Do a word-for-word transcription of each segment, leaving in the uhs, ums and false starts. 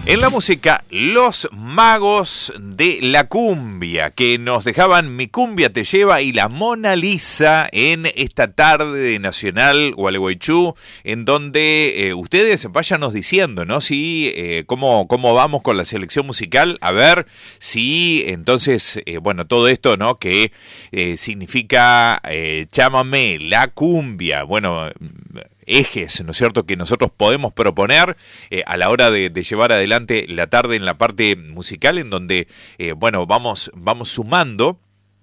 En la música, los magos de la cumbia, que nos dejaban Mi Cumbia Te Lleva y la Mona Lisa en esta tarde de Nacional Gualeguaychú, en donde eh, ustedes váyanos diciendo, ¿no? Si, eh, cómo, cómo vamos con la selección musical, a ver si entonces, eh, bueno, todo esto, ¿no? Que eh, significa eh, chámame, la cumbia, bueno, ejes, ¿no es cierto?, que nosotros podemos proponer eh, a la hora de, de llevar adelante la tarde en la parte musical, en donde, eh, bueno, vamos, vamos sumando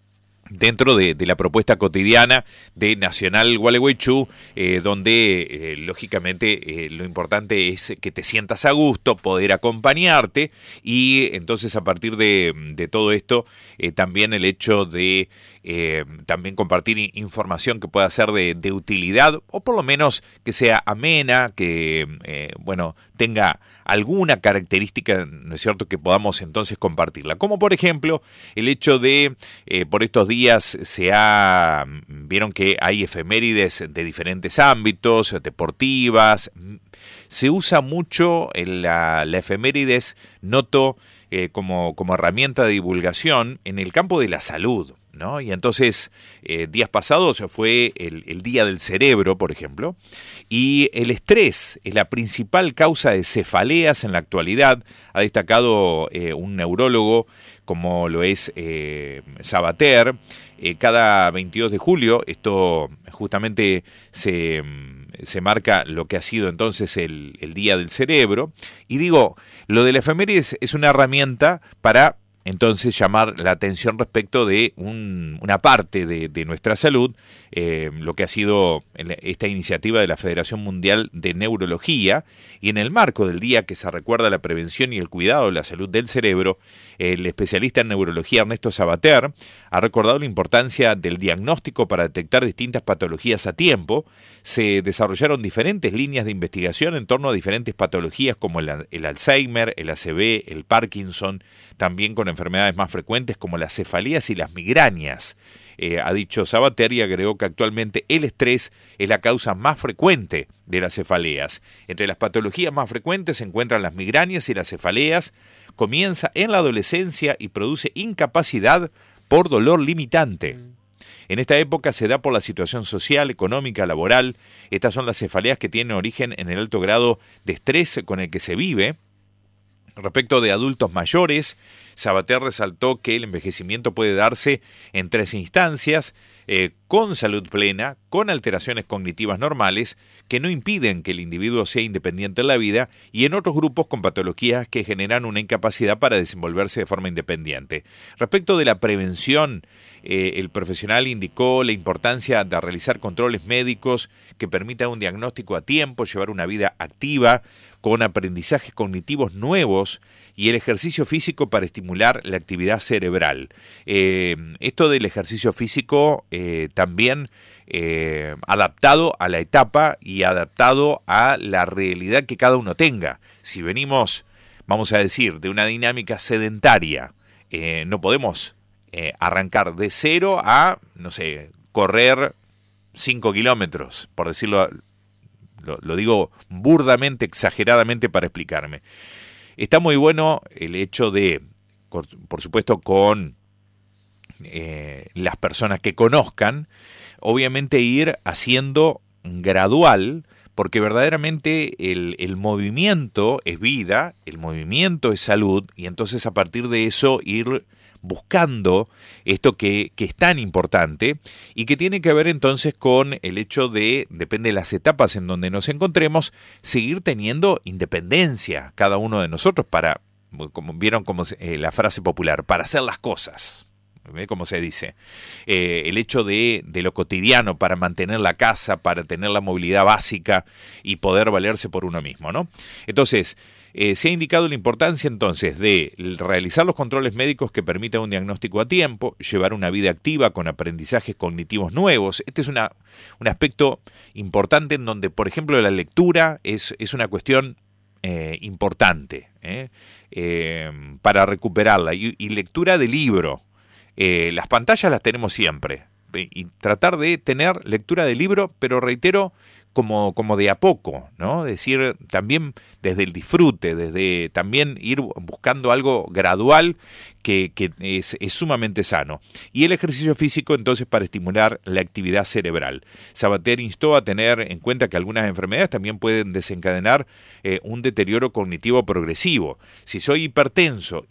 dentro de, de la propuesta cotidiana de Nacional Gualeguaychú, eh, donde eh, lógicamente eh, lo importante es que te sientas a gusto, poder acompañarte, y entonces a partir de, de todo esto, eh, también el hecho de eh, también compartir información que pueda ser de, de utilidad, o por lo menos que sea amena, que eh, bueno, tenga alguna característica, ¿no es cierto?, que podamos entonces compartirla. Como por ejemplo, el hecho de, eh, por estos días se ha, vieron que hay efemérides de diferentes ámbitos, deportivas, se usa mucho la, la efemérides, noto, eh, como, como herramienta de divulgación en el campo de la salud, ¿no? Y entonces, eh, días pasados fue el, el Día del Cerebro, por ejemplo, y el estrés es la principal causa de cefaleas en la actualidad, ha destacado eh, un neurólogo como lo es eh, Sabater. Eh, cada veintidós de julio, esto justamente se, se marca lo que ha sido entonces el, el Día del Cerebro, y digo, lo de la efemérides es una herramienta para entonces llamar la atención respecto de un, una parte de, de nuestra salud, eh, lo que ha sido esta iniciativa de la Federación Mundial de Neurología, y en el marco del día que se recuerda la prevención y el cuidado de la salud del cerebro, el especialista en neurología Ernesto Sabater ha recordado la importancia del diagnóstico para detectar distintas patologías a tiempo. Se desarrollaron diferentes líneas de investigación en torno a diferentes patologías como el, el Alzheimer, el A C V, el Parkinson, también con enfermedades más frecuentes como las cefaleas y las migrañas. Eh, ha dicho Sabater, y agregó que actualmente el estrés es la causa más frecuente de las cefaleas. Entre las patologías más frecuentes se encuentran las migrañas y las cefaleas. Comienza en la adolescencia y produce incapacidad por dolor limitante. En esta época se da por la situación social, económica, laboral. Estas son las cefaleas que tienen origen en el alto grado de estrés con el que se vive. Respecto de adultos mayores, Sabater resaltó que el envejecimiento puede darse en tres instancias, eh, con salud plena, con alteraciones cognitivas normales que no impiden que el individuo sea independiente en la vida, y en otros grupos con patologías que generan una incapacidad para desenvolverse de forma independiente. Respecto de la prevención, eh, el profesional indicó la importancia de realizar controles médicos que permitan un diagnóstico a tiempo, llevar una vida activa, con aprendizajes cognitivos nuevos, y el ejercicio físico para estimular la actividad cerebral. Eh, esto del ejercicio físico eh, también eh, adaptado a la etapa y adaptado a la realidad que cada uno tenga. Si venimos, vamos a decir, de una dinámica sedentaria, eh, no podemos eh, arrancar de cero a, no sé, correr cinco kilómetros, por decirlo, lo, lo digo burdamente, exageradamente para explicarme. Está muy bueno el hecho de, por supuesto, con eh, las personas que conozcan, obviamente ir haciendo gradual, porque verdaderamente el, el movimiento es vida, el movimiento es salud, y entonces a partir de eso ir buscando esto que, que es tan importante y que tiene que ver entonces con el hecho de, depende de las etapas en donde nos encontremos, seguir teniendo independencia cada uno de nosotros para, como vieron como eh, la frase popular, para hacer las cosas. ¿Ve cómo se dice? Eh, el hecho de, de lo cotidiano para mantener la casa, para tener la movilidad básica y poder valerse por uno mismo, ¿no? Entonces, eh, se ha indicado la importancia entonces de realizar los controles médicos que permitan un diagnóstico a tiempo, llevar una vida activa con aprendizajes cognitivos nuevos. Este es una, un aspecto importante en donde, por ejemplo, la lectura es, es una cuestión eh, importante ¿eh? Eh, para recuperarla. Y, y lectura de libro. Eh, las pantallas las tenemos siempre, y tratar de tener lectura de libro, pero reitero, como, como de a poco, ¿no? Es decir, también desde el disfrute, desde también ir buscando algo gradual que, que es, es sumamente sano. Y el ejercicio físico, entonces, para estimular la actividad cerebral. Sabater instó a tener en cuenta que algunas enfermedades también pueden desencadenar eh, un deterioro cognitivo progresivo. Si soy hipertenso,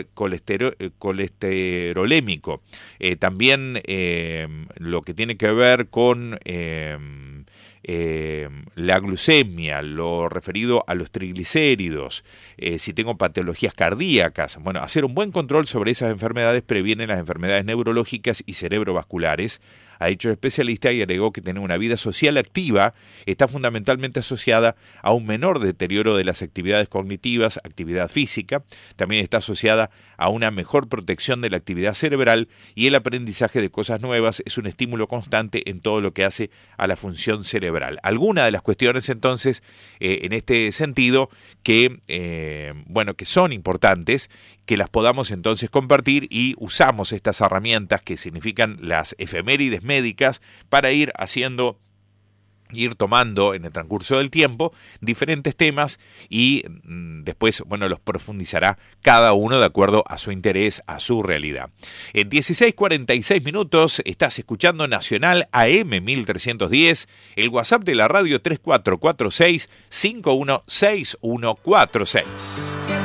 hipercolesterolémico, eh, también eh, lo que tiene que ver con eh, eh, la glucemia, lo referido a los triglicéridos, eh, si tengo patologías cardíacas, bueno, hacer un buen control sobre esas enfermedades previene las enfermedades neurológicas y cerebrovasculares, ha dicho el especialista, y agregó que tener una vida social activa está fundamentalmente asociada a un menor deterioro de las actividades cognitivas, actividad física, también está asociada a una mejor protección de la actividad cerebral, y el aprendizaje de cosas nuevas es un estímulo constante en todo lo que hace a la función cerebral. Algunas de las cuestiones entonces eh, en este sentido que, eh, bueno, que son importantes, que las podamos entonces compartir, y usamos estas herramientas que significan las efemérides médicas para ir haciendo, ir tomando en el transcurso del tiempo diferentes temas, y mm, después, bueno, los profundizará cada uno de acuerdo a su interés, a su realidad. En dieciséis cuarenta y seis minutos estás escuchando Nacional A M mil trescientos diez, el WhatsApp de la radio tres cuatro cuatro seis, cinco uno seis uno cuatro seis.